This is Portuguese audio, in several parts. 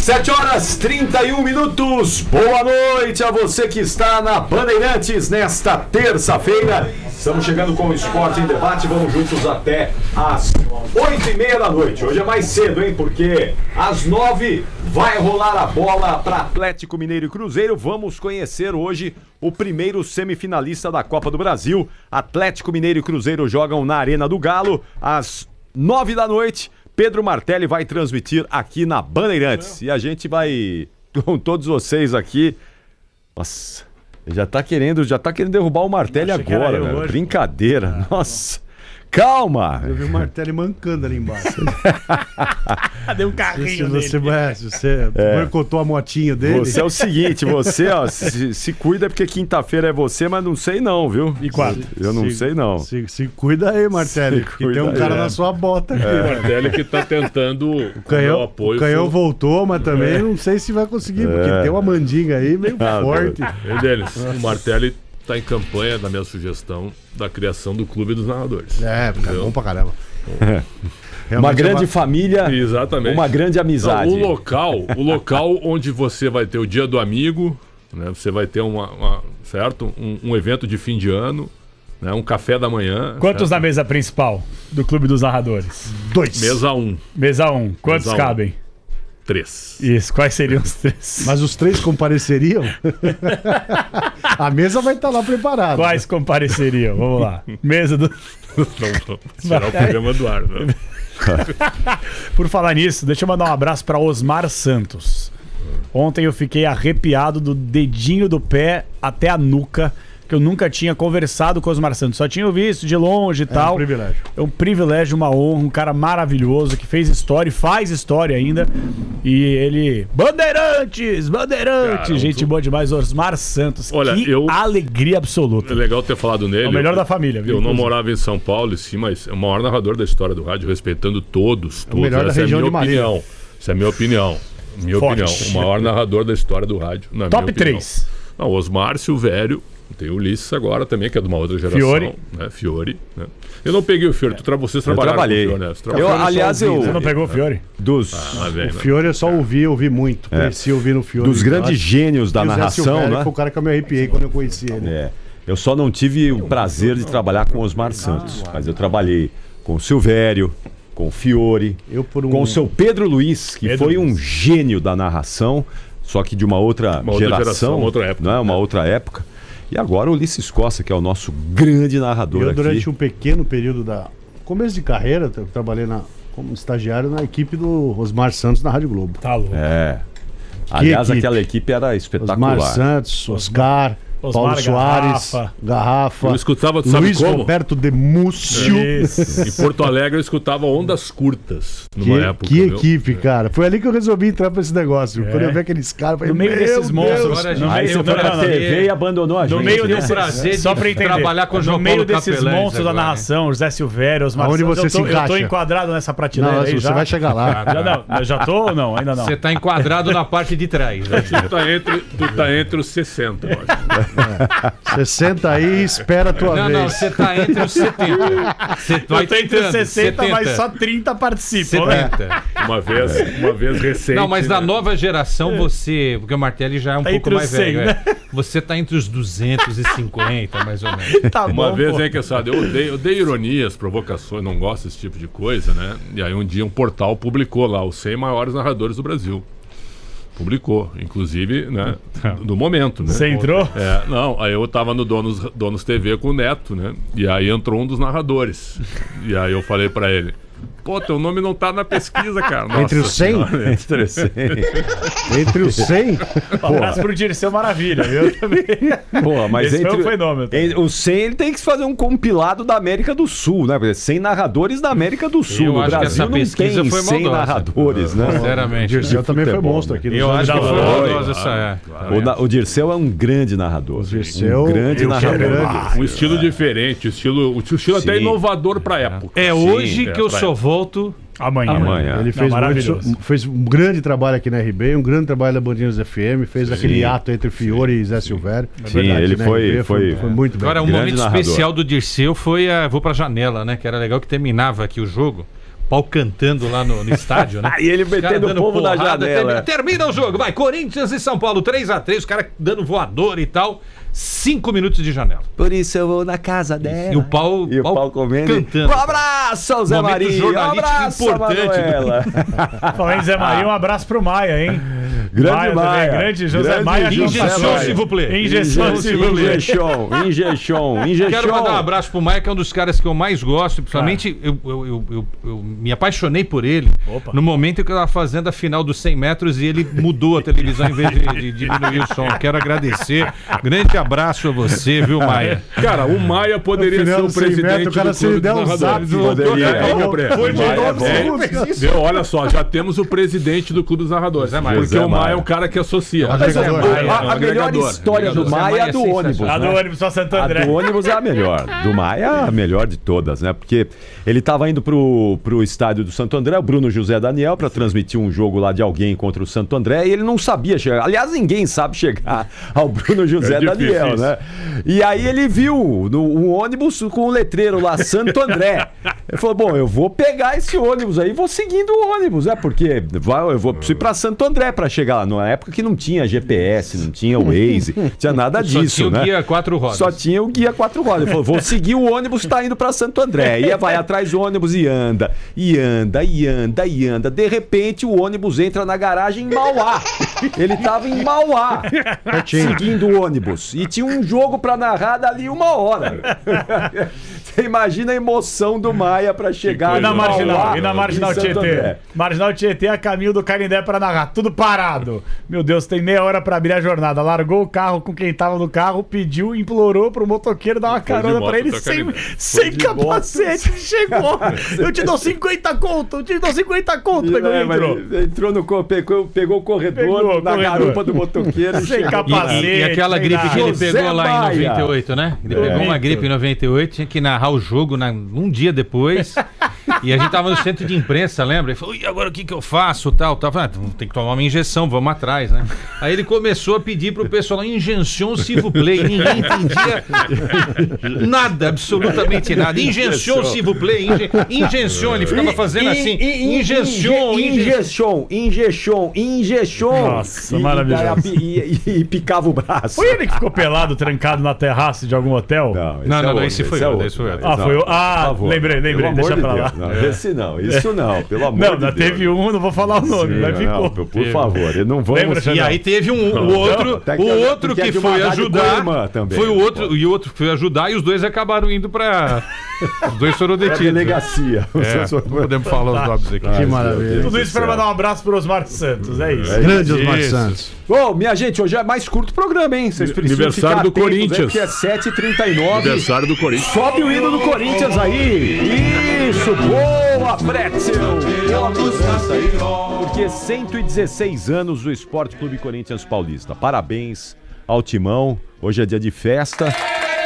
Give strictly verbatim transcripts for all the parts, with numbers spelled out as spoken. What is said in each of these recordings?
sete horas e trinta e um minutos. Boa noite a você que está na Bandeirantes nesta terça-feira. Estamos chegando com o Esporte em Debate. Vamos juntos até às oito e meia da noite. Hoje é mais cedo, hein? Porque às nove vai rolar a bola para Atlético Mineiro e Cruzeiro. Vamos conhecer hoje o primeiro semifinalista da Copa do Brasil. Atlético Mineiro e Cruzeiro jogam na Arena do Galo às nove da noite. Pedro Martelli vai transmitir aqui na Bandeirantes. E a gente vai, com todos vocês aqui... Nossa, já tá querendo, já tá querendo derrubar o Martelli agora, velho. Brincadeira, ah, nossa. Calma! Eu vi o Martelli mancando ali embaixo. Deu um carrinho se você, dele. Se você é. boicotou a motinha dele... Você é o seguinte, você ó, se, se cuida porque quinta-feira é você, mas não sei não, viu? E quatro? Eu não se, sei não. Se, se cuida aí, Martelli, se que tem um cara aí, na sua bota aqui. É. O Martelli que tá tentando o canhão, o apoio. O canhão foi... voltou, mas também é. não sei se vai conseguir, porque é. tem uma mandinga aí meio ah, forte. E deles, o Martelli tá em campanha, na minha sugestão, da criação do Clube dos Narradores. É, é bom pra caramba. É. Uma grande é uma... família, exatamente. Uma grande amizade. Não, o local, o local onde você vai ter o Dia do Amigo, né? Você vai ter uma, uma certo? Um, um evento de fim de ano, né? Um café da manhã. Quantos certo? Na mesa principal do Clube dos Narradores? Dois. Mesa um. Mesa um. Quantos mesa cabem? Um. Três. Isso, quais seriam os três? Mas os três compareceriam? A mesa vai estar lá preparada. Quais compareceriam? Vamos lá. Mesa do... Não, não. Será o programa do ar, né? Por falar nisso, deixa eu mandar um abraço para Osmar Santos. Ontem eu fiquei arrepiado do dedinho do pé até a nuca, que eu nunca tinha conversado com o Osmar Santos. Só tinha visto de longe e tal. É um privilégio. É um privilégio, uma honra, um cara maravilhoso que fez história e faz história ainda. E ele... Bandeirantes! Bandeirantes! Cara, gente tu... boa demais. Osmar Santos. Olha, que eu... alegria absoluta. É legal ter falado nele. É o melhor eu... da família. Viu? Eu não morava em São Paulo, sim, mas é o maior narrador da história do rádio, respeitando todos. todos. É o melhor Essa da região é a minha de opinião. Marília. Essa é a minha opinião. Minha Forte. opinião. O maior narrador da história do rádio, na Top minha opinião. três. Não, Osmar, Silvério. Tem o Ulisses agora também, que é de uma outra geração. Fiore. Né? Fiore. Né? Eu não peguei o Fiore. Tu tra... Vocês trabalharam eu trabalhei. com o Fiore, né? Eu, Fiore aliás, eu... Você não pegou o Fiore? Dos... Ah, bem, o Fiore eu só ouvi, eu ouvi muito. É. Cresci ouvindo o Fiore. Dos grandes gênios da narração, né? Foi o cara que eu me arrepiei quando eu conheci ele. É. Eu só não tive o prazer de trabalhar com o Osmar Santos, mas eu trabalhei com o Silvério, com o Fiore, eu por um... com o seu Pedro Luiz, que Pedro foi um Luiz. gênio da narração, só que de uma outra uma outra geração, geração, uma outra época. Não é? Uma outra época. E agora o Ulisses Costa, que é o nosso grande narrador eu, aqui. durante um pequeno período da começo de carreira, eu trabalhei na, como estagiário na equipe do Osmar Santos na Rádio Globo. Tá louco. É. Aliás, equipe? aquela equipe era espetacular. Osmar Santos, Oscar, Osmar, Paulo Soares, Garrafa, Garrafa Eu escutava, tu sabe Luiz como? Roberto de Múcio. Isso. Em Porto Alegre eu escutava Ondas Curtas numa Que, época. que meu. equipe, cara. Foi ali que eu resolvi entrar pra esse negócio. É. Quando eu vi aqueles caras, eu falei, No meio meu desses monstros. Deus. Agora, no Aí meio, você foi não, pra não, não. T V e abandonou a gente. No meio né? desse prazer só de pra entender. trabalhar com o João No meio Paulo desses Capelães monstros da agora, narração, José Silvério, Osmar Aonde Santos, você eu se tô, eu tô encaixa? enquadrado nessa prateleira Não, aí você já. vai chegar lá. Já não, eu já tô ou não? Ainda não. Você tá enquadrado na parte de trás. Né? Tu tá entre, tu tá entre os sessenta, eu acho. sessenta aí, espera a tua Não, vez. não, você tá entre os setenta. Você vai Eu tô entre os tentando, sessenta, setenta. mas só trinta participam, né? setenta. Uma vez, uma vez recente. Não, mas da né? nova geração você... Porque o Martelli já é um Tá pouco entre os mais cem, velho. né? É. Você tá entre os duzentos e cinquenta, mais ou menos. Tá Uma bom, vez, pô. hein, que sabe, eu odeio, eu odeio ironias, provocações, não gosto desse tipo de coisa, né? E aí um dia um portal publicou lá os cem maiores narradores do Brasil. Publicou, inclusive, né? Do momento, né? Você entrou? É, não, aí eu tava no Donos, Donos T V com o Neto, né? E aí entrou um dos narradores. E aí eu falei pra ele: pô, teu nome não tá na pesquisa, cara. Nossa Entre os cem? senhora. Entre os cem. Entre os cem? Um abraço pro Dirceu Maravilha, viu? Também. Pô, mas Esse entre foi um fenômeno. em- o cem ele tem que fazer um compilado da América do Sul, né? Porque cem narradores da América do Sul. Eu No acho que Brasil essa não pesquisa tem foi cem maldosa. narradores, né? Sinceramente. Dirceu também foi futebol, monstro né? aqui. nos Eu anos acho que foi noventa. maldosa essa é. O, Na- o Dirceu é um grande narrador. O Dirceu, um grande eu narrador. quero- Um estilo diferente, estilo, o estilo até Sim. inovador pra época. É Sim, hoje é, que eu pra- só volto. Amanhã. Amanhã. Ele Não, fez, maravilhoso. muito, fez um grande trabalho aqui na R B, um grande trabalho na Bandinhas F M, fez aquele ato entre Fiore e Zé Silvério. Sim, ele na foi- R B, foi- foi muito bem. Agora, um Grande momento narrador. especial do Dirceu foi a Vou Pra Janela, né? Que era legal que terminava aqui o jogo. pau cantando lá no, no estádio, né? E ele metendo o povo na janela. Termina, termina o jogo, vai, Corinthians e São Paulo, três a três, os caras dando voador e tal, cinco minutos de janela. Por isso eu vou na casa dela. E o pau, E o pau comendo. cantando. Um abraço ao Zé Momento Maria. Um jornalístico abraço, importante. Manuela. Falando em Zé Maria, um abraço pro Maia, hein? Grande Maia. Maia. Também, grande José Grande Maia. José Injeção, Maia. s'il vous plaît. Injeção, s'il vous plaît. Injeção, injeção, injeção. Quero mandar um abraço pro Maia, que é um dos caras que eu mais gosto. Principalmente, eu, eu, eu, eu, eu me apaixonei por ele Opa. no momento em que eu estava fazendo a final dos cem metros e ele mudou a televisão em vez de, de diminuir o som. Quero agradecer. Grande abraço a você, viu, Maia? Cara, o Maia poderia No ser final o do cem presidente metros, o cara do se clube der dos um narradores. zap, Poderia. É, Foi de Maia é nove bom. segundos, cara. Viu? Olha só, já temos o presidente do clube dos narradores. José Maia. Porque José o Maia Maia. é um cara que associa. Mas Mas, é, a, Maia, a- é um a melhor agregador. história do Agregador. Maia é a do Maia é ônibus. A do né? ônibus só Santo A André. do ônibus é a melhor. Do Maia é a melhor de todas, né? Porque ele estava indo pro, pro estádio do Santo André, o Bruno José Daniel, para transmitir um jogo lá de alguém contra o Santo André, e ele não sabia chegar. Aliás, ninguém sabe chegar ao Bruno José É difícil Daniel, isso. né? E aí ele viu no, um ônibus com um letreiro lá, Santo André. Ele falou: bom, eu vou pegar esse ônibus aí, vou seguindo o ônibus, né? Porque vai, eu vou preciso ir pra Santo André para chegar lá. Na época que não tinha G P S, não tinha Waze, não tinha nada Só disso, tinha o né? guia quatro rodas. Só tinha o guia quatro rodas. Ele falou: vou seguir o ônibus, tá indo pra Santo André. E vai atrás do ônibus e anda, e anda, e anda, e anda. De repente, o ônibus entra na garagem em Mauá. Ele tava em Mauá, seguindo o ônibus. E tinha um jogo pra narrar dali uma hora. Você imagina a emoção do Maia pra chegar E na em Marginal, Mauá, e na Marginal em Santo Tietê. André. Marginal Tietê a caminho do Canindé pra narrar. Tudo parado. Meu Deus, tem meia hora pra abrir a jornada. Largou o carro com quem tava no carro, pediu, implorou pro motoqueiro dar uma Foi de carona moto pra ele até sem, Canindé. sem de capacete. Chegou. Eu te dou cinquenta conto, eu te dou cinquenta conto. Pegou e É, mas entrou. ele entrou no co- pegou, pegou o corredor Pegou o na corredor. garupa do motoqueiro. Sem chegou. capacete. E, e aquela sem gripe que nada. ele José pegou lá Maia. em noventa e oito, né? Ele pegou uma gripe em noventa e oito, tinha que narrar o jogo na, um dia depois. E a gente tava no centro de imprensa, lembra? Ele falou: e agora o que, que eu faço? Tal, tal. Falei: ah, tem que tomar uma injeção, vamos atrás, né? Aí ele começou a pedir pro pessoal lá: injeção, s'il vous plaît. E ninguém entendia nada, absolutamente nada. Injeção, s'il vous plaît. Inje... Injeção, ele ficava fazendo assim: injeção, injeção. injeção, injeção, injeção. Nossa, E- maravilhoso. E, e- e picava o braço. Foi ele que ficou pelado, trancado na terrace de algum hotel? esse Não, é não, não, outro, esse foi é outro, outro. esse foi outro. Ah, foi o- por ah, favor. lembrei, lembrei, Pelo deixa amor pra de lá. Deus. Não, esse não, isso não, pelo amor Não, de ainda Deus. teve um, não vou falar o nome, Sim, mas ficou. não, por, por favor, e não vamos... Lembra, E Xandão? aí teve um, o outro, até que- o outro porque é que de uma foi rádio ajudar, co-irmã também, foi o não outro pode. e o outro que foi ajudar e os dois acabaram indo pra. Os dois foram É a detidos. delegacia. É, não podemos falar os nomes aqui. Que maravilha. Tudo isso pra mandar um abraço pro Osmar Santos, é isso. Grande Osmar Isso. Santos. Bom, minha gente, hoje é mais curto o programa, hein? Vocês precisam Aniversário ficar do atentos, Corinthians. Né? Porque é sete e trinta e nove. Aniversário do Corinthians. Sobe o hino do Corinthians aí. Isso, boa, Pretzel. Pela mudança aí, porque cento e dezesseis anos do Esporte Clube Corinthians Paulista. Parabéns ao Timão. Hoje é dia de festa.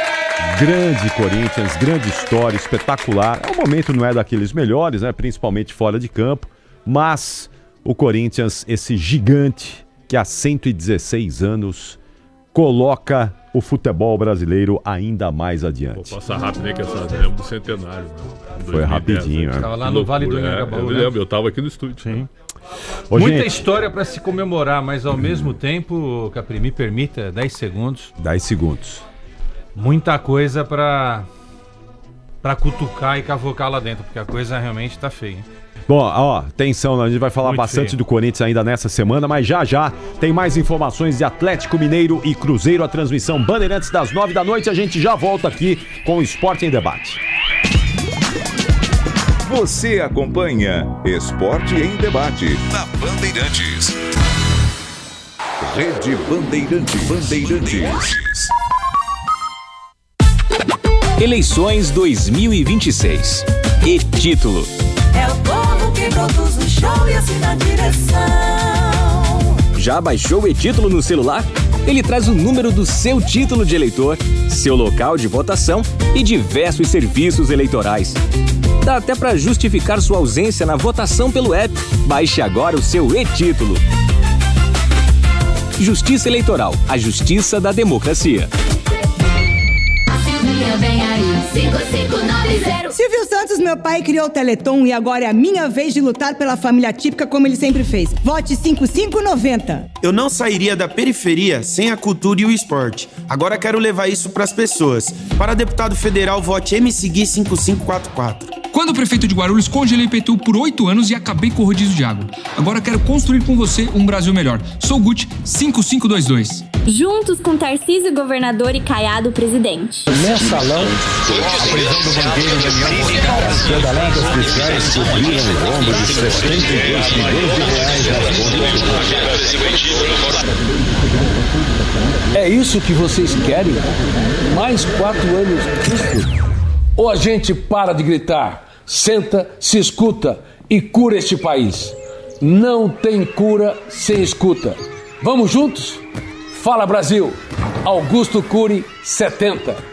Grande Corinthians, grande história, espetacular. O momento não é daqueles melhores, né? Principalmente fora de campo. Mas o Corinthians, esse gigante que há cento e dezesseis anos coloca o futebol brasileiro ainda mais Vou adiante. passar rápido, né? Que essa lembro do centenário. Né? Foi dois mil e dez, rapidinho, né? Tava lá Que no Vale do loucura, Anhangabaú, é, Eu né? lembro, eu tava aqui no estúdio. Sim. Ô, Muita gente, história pra se comemorar, mas ao mesmo tempo, Capri, me permita dez segundos, dez segundos. muita coisa pra para cutucar e cavocar lá dentro, porque a coisa realmente tá feia. Hein? Bom, ó, atenção, a gente vai falar Muito bastante feio. do Corinthians ainda nessa semana, mas já já tem mais informações de Atlético Mineiro e Cruzeiro, a transmissão Bandeirantes das nove da noite. A gente já volta aqui com o Esporte em Debate. Você acompanha Esporte em Debate na Bandeirantes. Rede Bandeirantes. Bandeirantes. Eleições dois mil e vinte e seis. E título. É o povo que produz o show e assina a direção. Já baixou o e-título no celular? Ele traz o número do seu título de eleitor, seu local de votação e diversos serviços eleitorais. Dá até para justificar sua ausência na votação pelo app. Baixe agora o seu e-título. Justiça Eleitoral, a justiça da democracia. novinha, vem aí. cinco cinco nove zero. Silvio Santos, meu pai, criou o Teleton e agora é a minha vez de lutar pela família típica como ele sempre fez. Vote cinco cinco nove zero. Eu não sairia da periferia sem a cultura e o esporte. Agora quero levar isso pras pessoas. Para deputado federal, vote M C Gui cinco cinco quatro quatro. Quando prefeito de Guarulhos, congelei I P T U por oito anos e acabei com o rodízio de água. Agora quero construir com você um Brasil melhor. Sou Gucci cinco cinco dois dois. Juntos com Tarcísio, governador, e Caiado, presidente. Mensalão, a prisão do banqueiro Daniel Pedaladas fiscais cobriram o rombo de sessenta e dois milhões de reais nas contas. É isso que vocês querem? Mais quatro anos disso? Ou a gente para de gritar, senta, se escuta e cura este país? Não tem cura sem escuta. Vamos juntos? Fala Brasil! Augusto Cury, setenta.